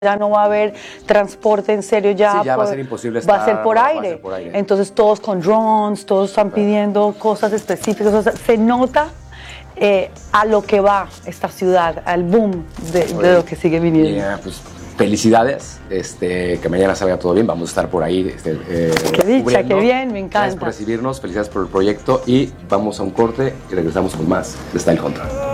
Ya no va a haber transporte en serio, sí, ya va a ser imposible va a ser por va a aire. ser por aire. Entonces todos con drones, todos están pidiendo cosas específicas. O sea, se nota a lo que va esta ciudad, al boom de lo que sigue viniendo. Yeah, pues felicidades, que mañana salga todo bien, vamos a estar por ahí. Qué dicha, qué bien, me encanta. Gracias por recibirnos, felicidades por el proyecto y vamos a un corte y regresamos con más de Style Control.